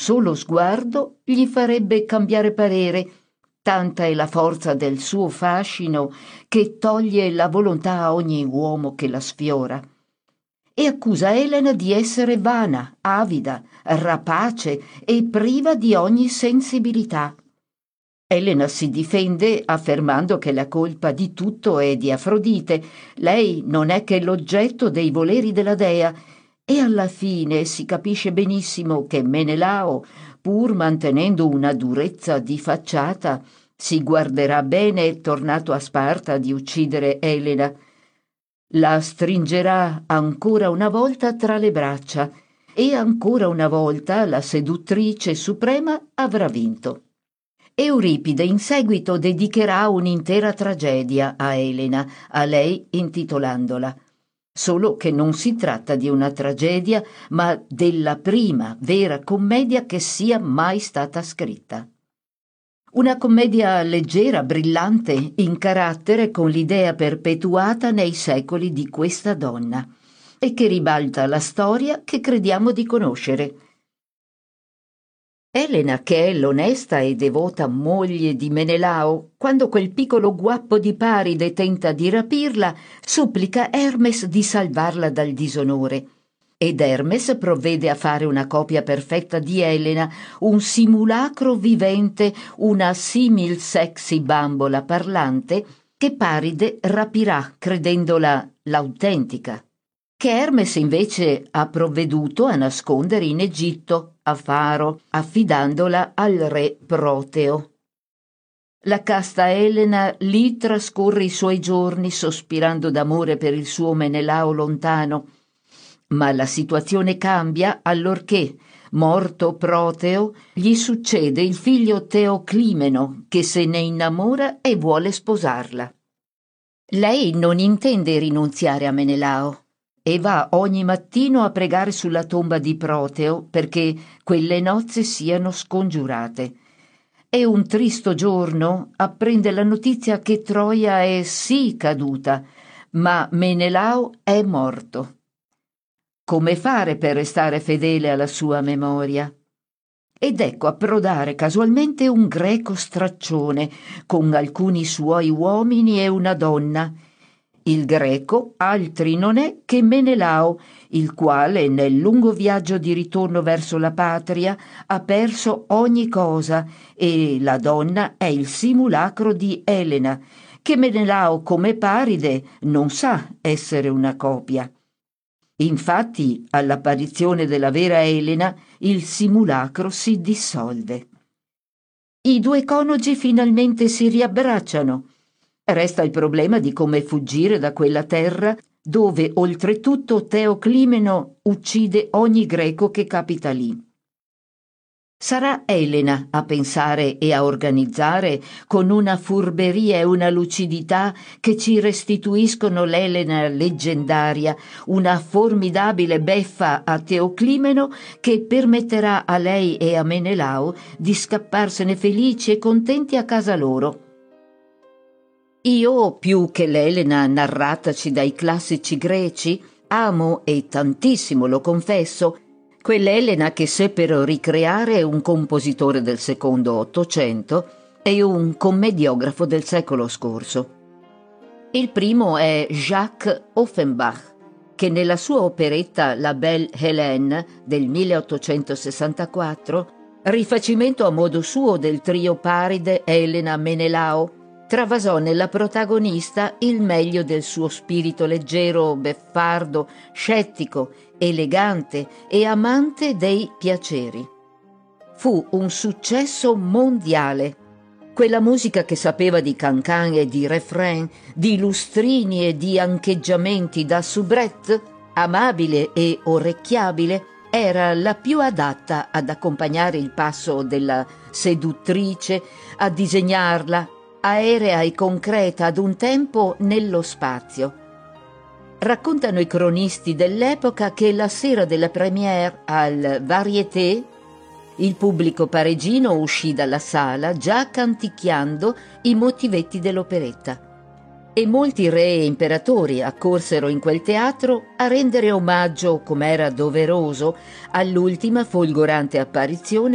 solo sguardo gli farebbe cambiare parere, tanta è la forza del suo fascino che toglie la volontà a ogni uomo che la sfiora. E accusa Elena di essere vana, avida, rapace e priva di ogni sensibilità. Elena si difende affermando che la colpa di tutto è di Afrodite. Lei non è che l'oggetto dei voleri della dea, e alla fine si capisce benissimo che Menelao, pur mantenendo una durezza di facciata, si guarderà bene, tornato a Sparta, di uccidere Elena. La stringerà ancora una volta tra le braccia e ancora una volta la seduttrice suprema avrà vinto. Euripide in seguito dedicherà un'intera tragedia a Elena, a lei intitolandola. Solo che non si tratta di una tragedia, ma della prima vera commedia che sia mai stata scritta. Una commedia leggera, brillante, in carattere, con l'idea perpetuata nei secoli di questa donna, e che ribalta la storia che crediamo di conoscere. Elena, che è l'onesta e devota moglie di Menelao, quando quel piccolo guappo di Paride tenta di rapirla, supplica Hermes di salvarla dal disonore. Ed Hermes provvede a fare una copia perfetta di Elena, un simulacro vivente, una simil sexy bambola parlante, che Paride rapirà credendola l'autentica, che Hermes invece ha provveduto a nascondere in Egitto, a Faro, affidandola al re Proteo. La casta Elena lì trascorre i suoi giorni sospirando d'amore per il suo Menelao lontano, ma la situazione cambia allorché, morto Proteo, gli succede il figlio Teoclimeno, che se ne innamora e vuole sposarla. Lei non intende rinunziare a Menelao e va ogni mattino a pregare sulla tomba di Proteo perché quelle nozze siano scongiurate. E un tristo giorno apprende la notizia che Troia è sì caduta, ma Menelao è morto. Come fare per restare fedele alla sua memoria? Ed ecco approdare casualmente un greco straccione con alcuni suoi uomini e una donna. Il greco altri non è che Menelao, il quale nel lungo viaggio di ritorno verso la patria ha perso ogni cosa, e la donna è il simulacro di Elena, che Menelao, come Paride, non sa essere una copia. Infatti, all'apparizione della vera Elena, il simulacro si dissolve. I due coniugi finalmente si riabbracciano. Resta il problema di come fuggire da quella terra dove oltretutto Teoclimeno uccide ogni greco che capita lì. Sarà Elena a pensare e a organizzare con una furberia e una lucidità che ci restituiscono l'Elena leggendaria, una formidabile beffa a Teoclimeno che permetterà a lei e a Menelao di scapparsene felici e contenti a casa loro. Io, più che l'Elena narrataci dai classici greci, amo, e tantissimo lo confesso, quell'Elena che seppero ricreare un compositore del secondo Ottocento e un commediografo del secolo scorso. Il primo è Jacques Offenbach, che nella sua operetta La Belle Hélène del 1864, rifacimento a modo suo del trio Paride, Elena, Menelao, travasò nella protagonista il meglio del suo spirito leggero, beffardo, scettico, elegante e amante dei piaceri. Fu un successo mondiale. Quella musica che sapeva di cancan e di refrain, di lustrini e di ancheggiamenti da soubrette, amabile e orecchiabile, era la più adatta ad accompagnare il passo della seduttrice, a disegnarla, aerea e concreta ad un tempo nello spazio. Raccontano i cronisti dell'epoca che la sera della première al Variété il pubblico parigino uscì dalla sala già canticchiando i motivetti dell'operetta e molti re e imperatori accorsero in quel teatro a rendere omaggio, come era doveroso, all'ultima folgorante apparizione